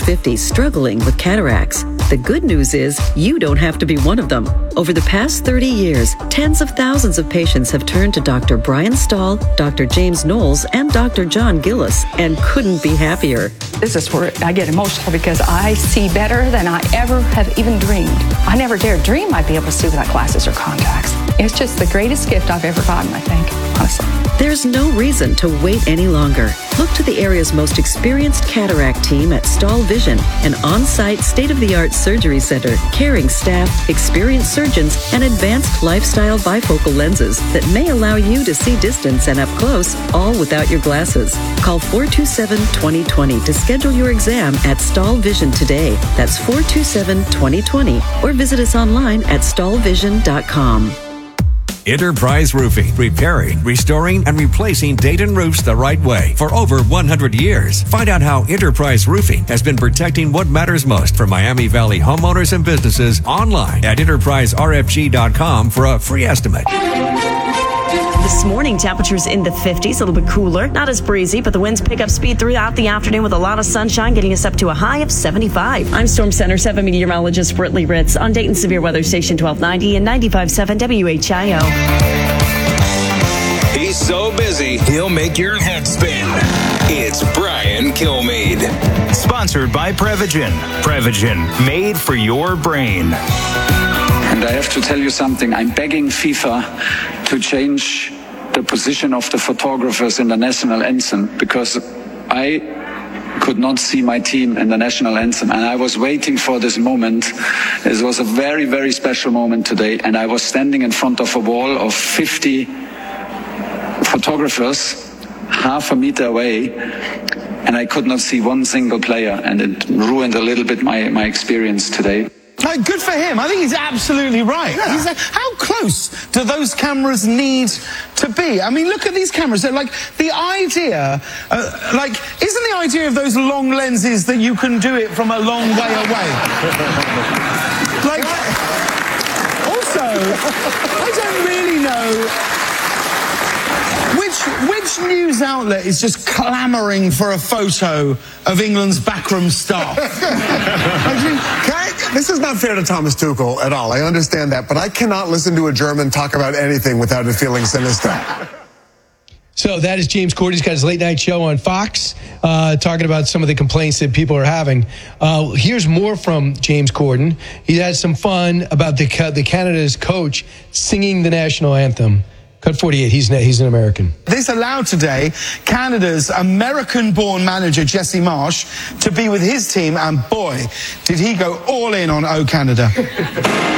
50 struggling with cataracts. The good news is you don't have to be one of them. Over the past 30 years, tens of thousands of patients have turned to Dr. Brian Stahl, Dr. James Knowles, and Dr. John Gillis and couldn't be happier. This is where I get emotional because I see better than I ever have even dreamed. I never dared dream I'd be able to see without glasses or contacts. It's just the greatest gift I've ever gotten, I think, honestly. There's no reason to wait any longer. Look to the area's most experienced cataract team at Stahl Vision, an on-site, state-of-the-art surgery center, caring staff, experienced surgeons, and advanced lifestyle bifocal lenses that may allow you to see distance and up close, all without your glasses. Call 427-2020 to schedule your exam at Stahl Vision today. That's 427-2020, or visit us online at stahlvision.com. Enterprise Roofing, repairing, restoring, and replacing Dayton roofs the right way for over 100 years. Find out how Enterprise Roofing has been protecting what matters most for Miami Valley homeowners and businesses online at enterpriserfg.com for a free estimate. This morning, temperatures in the 50s, a little bit cooler. Not as breezy, but the winds pick up speed throughout the afternoon with a lot of sunshine, getting us up to a high of 75. I'm Storm Center 7 meteorologist Brittany Ritz on Dayton Severe Weather Station 1290 and 95.7 WHIO. He's so busy, he'll make your head spin. It's Brian Kilmeade. Sponsored by Prevagen. Prevagen, made for your brain. And I have to tell you something. I'm begging FIFA to change the position of the photographers in the national anthem because I could not see my team in the national anthem, and I was waiting for this moment. It was a very, very special moment today, and I was standing in front of a wall of 50 photographers half a meter away, and I could not see one single player, and it ruined a little bit my experience today. Good for him. I think he's absolutely right. Yeah. How close do those cameras need to be? I mean, look at these cameras. They're like the idea, isn't the idea of those long lenses that you can do it from a long way away? Also, I don't really know which news outlet is just clamouring for a photo of England's backroom staff. This is not fair to Thomas Tuchel at all. I understand that, but I cannot listen to a German talk about anything without it feeling sinister. So that is James Corden. He's got his late night show on Fox, talking about some of the complaints that people are having. Here's more from James Corden. He had some fun about the Canada's coach singing the national anthem. Cut 48, he's an American. This allowed today Canada's American-born manager, Jesse Marsh, to be with his team, and boy, did he go all in on O Canada.